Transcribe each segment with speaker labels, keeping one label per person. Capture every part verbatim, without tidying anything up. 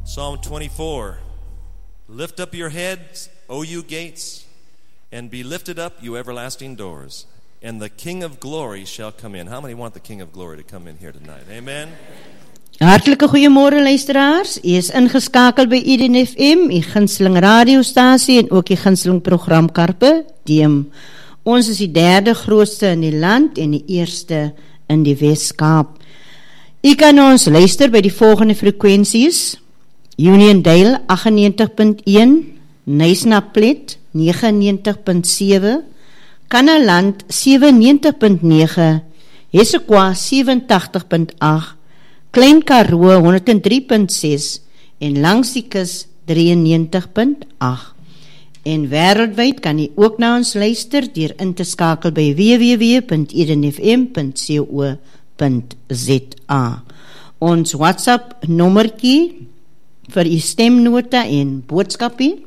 Speaker 1: Psalm twenty-four. Lift up your heads, O you gates, and be lifted up, you everlasting doors, and the King of glory shall come in. How many want the King of glory to come in here tonight? Amen.
Speaker 2: Hartlike goeiemôre luisteraars. U is ingeskakel by Eden F M, u gunsteling radiostasie en ook die gunsteling program Carpe Diem. Ons is die derde grootste in die land en die eerste in die Wes-Kaap. U kan ons luister by die volgende frekwensies: Uniondale aggennegentig punt een, Nysnaplet negenennegentig punt sewe, Kannaland sewennegentig punt nege, Hessequa sewentig punt agt, Klein Karoo honderd drie punt ses en langs die kus drieënnegentig punt agt. En wêreldwyd kan u ook na ons luister deur in te skakel by w w w punt eden f m punt co punt z a. Ons WhatsApp nommertjie vir u stemnota en boodskapie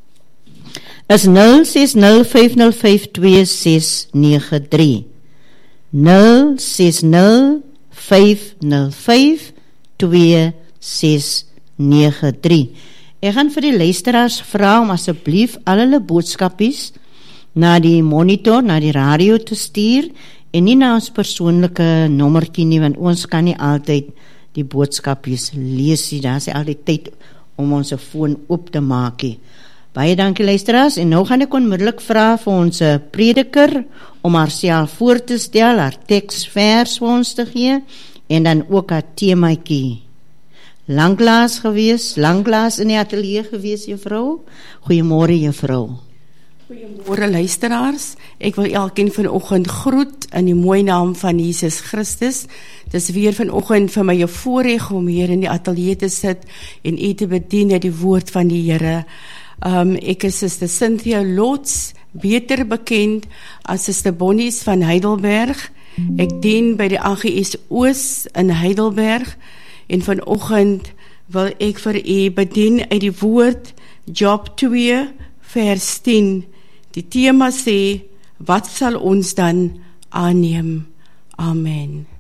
Speaker 2: is nul ses nul vyf nul vyf twee ses nege drie. nul ses nul vyf nul vyf twee ses nege drie. Ek gaan vir die luisteraars vra om asseblief al hulle boodskapies na die monitor, na die radio te stuur en nie na ons persoonlike nommertjie nie, want ons kan nie altyd die boodskapies lees nie. Daar is altyd tyd om ons foon oop te maak. Baie dankie luisteraars, en nou gaan ek onmiddellik vra vir ons prediker om haarself voor te stel, haar teksvers vir ons te gee, en dan ook haar themaatjie. Langlaas gewees, langlaas in die atelier gewees, juffrou. Goeiemôre, juffrou.
Speaker 3: Goeiemôre luisteraars, ek wil elkeen vanoggend groet in die mooi naam van Jesus Christus. Dis weer vanoggend vir my 'n voorreg om hier in die atelier te sit en u te bedien uit die woord van die Here. Um, ek is Suster Cynthia Lots, beter bekend as Suster Bonnies van Heidelberg. Ek dien by die A G S Oos in Heidelberg en vanoggend wil ek vir u bedien uit die woord Job twee vers tien. Die tema sê, wat sal ons dan aanneem? Amen.